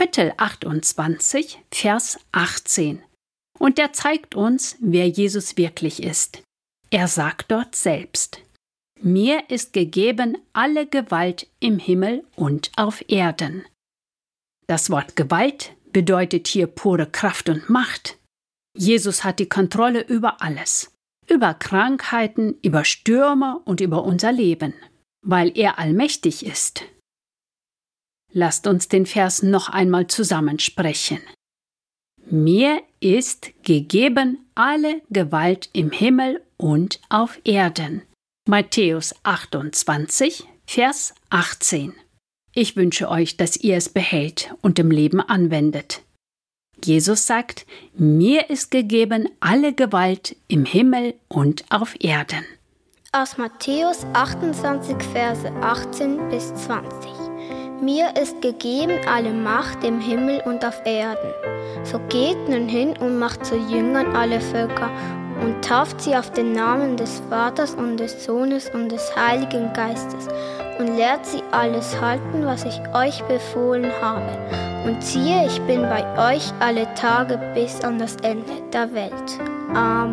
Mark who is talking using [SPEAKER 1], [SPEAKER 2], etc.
[SPEAKER 1] Kapitel 28, Vers 18. Und er zeigt uns, wer Jesus wirklich ist. Er sagt dort selbst: Mir ist gegeben alle Gewalt im Himmel und auf Erden. Das Wort Gewalt bedeutet hier pure Kraft und Macht. Jesus hat die Kontrolle über alles, über Krankheiten, über Stürme und über unser Leben, weil er allmächtig ist. Lasst uns den Vers noch einmal zusammensprechen. Mir ist gegeben alle Gewalt im Himmel und auf Erden. Matthäus 28, Vers 18. Ich wünsche euch, dass ihr es behält und im Leben anwendet. Jesus sagt, mir ist gegeben alle Gewalt im Himmel und auf Erden.
[SPEAKER 2] Aus Matthäus 28, Verse 18 bis 20. Mir ist gegeben alle Macht im Himmel und auf Erden. So geht nun hin und macht zu Jüngern alle Völker und tauft sie auf den Namen des Vaters und des Sohnes und des Heiligen Geistes und lehrt sie alles halten, was ich euch befohlen habe. Und siehe, ich bin bei euch alle Tage bis an das Ende der Welt. Amen.